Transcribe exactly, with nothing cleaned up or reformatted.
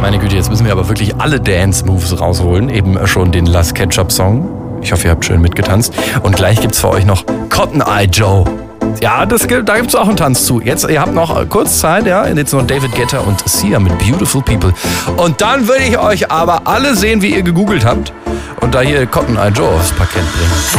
Meine Güte, jetzt müssen wir aber wirklich alle Dance-Moves rausholen. Eben schon den Last Ketchup-Song. Ich hoffe, ihr habt schön mitgetanzt. Und gleich gibt's für euch noch Cotton Eye Joe. Ja, das, da gibt's auch einen Tanz zu. Jetzt, ihr habt noch kurz Zeit, ja. Jetzt noch David Guetta und Sia mit Beautiful People. Und dann würde ich euch aber alle sehen, wie ihr gegoogelt habt. Und da hier Cotton Eye Joe aufs Parkett bringen.